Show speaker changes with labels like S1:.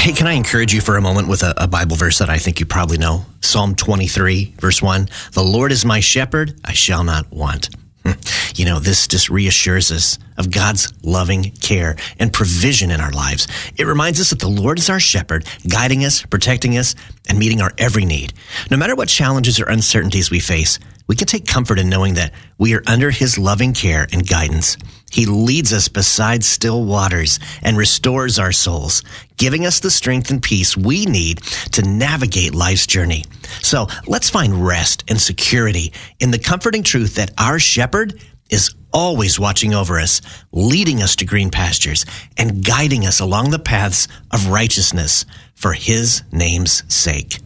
S1: Hey, can I encourage you for a moment with a Bible verse that I think you probably know? Psalm 23, verse 1. The Lord is my shepherd, I shall not want. You know, this just reassures us of God's loving care and provision in our lives. It reminds us that the Lord is our shepherd, guiding us, protecting us, and meeting our every need. No matter what challenges or uncertainties we face, we can take comfort in knowing that we are under his loving care and guidance. He leads us beside still waters and restores our souls, giving us the strength and peace we need to navigate life's journey. So let's find rest and security in the comforting truth that our shepherd is always watching over us, leading us to green pastures, and guiding us along the paths of righteousness for his name's sake.